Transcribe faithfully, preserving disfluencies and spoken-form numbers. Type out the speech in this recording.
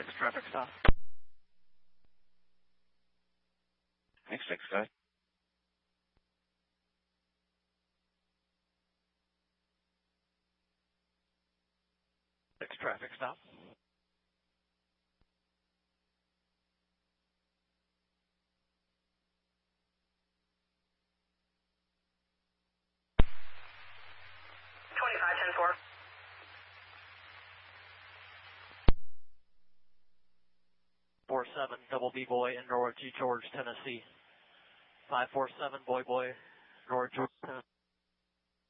six traffic stop. Thanks, six guy. Six traffic stop. twenty-five ten four. Four seven double B boy in Norwich, George, Tennessee. Five four seven boy boy, Norwich, George, Tennessee.